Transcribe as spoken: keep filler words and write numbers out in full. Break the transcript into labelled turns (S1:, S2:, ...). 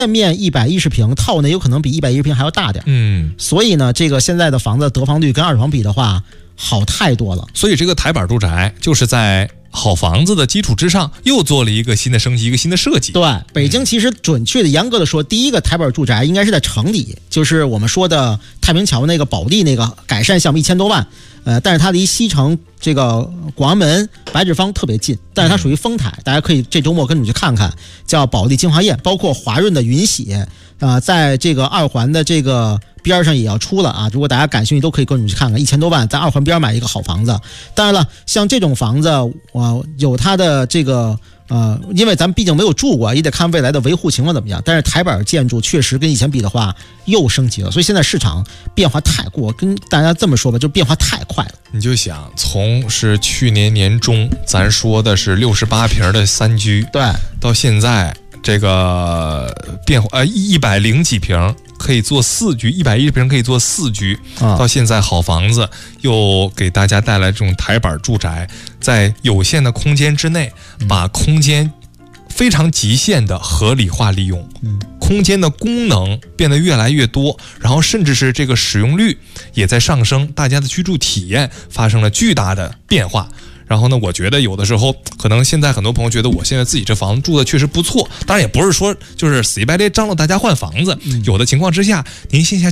S1: 面一百一十平，套内有可能比一百一十平还要大点。
S2: 嗯，
S1: 所以呢，这个现在的房子得房率跟二手房比的话，好太多了。
S2: 所以这个台板住宅就是在好房子的基础之上，又做了一个新的升级，一个新的设计。
S1: 对，北京其实准确的、严格的说，第一个台板住宅应该是在城里，就是我们说的太平桥那个保利那个改善项目一千多万，呃，但是它离西城这个广安门、白纸坊特别近，但是它属于丰台，大家可以这周末跟你去看看，叫保利金华宴，包括华润的云喜，啊、呃，在这个二环的这个边上也要出了啊！如果大家感兴趣，都可以跟你去看看，一千多万在二环边买一个好房子。当然了，像这种房子，呃，有它的这个呃，因为咱们毕竟没有住过，也得看未来的维护情况怎么样。但是台板建筑确实跟以前比的话又升级了，所以现在市场变化太过，跟大家这么说吧，就变化太快了。
S2: 你就想，从是去年年中咱说的是六十八平的三居，
S1: 对，
S2: 到现在这个变化呃一百零几平可以做四居，一百一十平可以做四居，
S1: 啊、
S2: 到现在好房子又给大家带来这种台板住宅，在有限的空间之内，把空间非常极限的合理化利用，
S1: 嗯，
S2: 空间的功能变得越来越多，然后甚至是这个使用率也在上升，大家的居住体验发生了巨大的变化。然后呢，我觉得有的时候可能现在很多朋友觉得我现在自己这房子住的确实不错，当然也不是说就是死乞白赖张罗大家换房子，有的情况之下您线下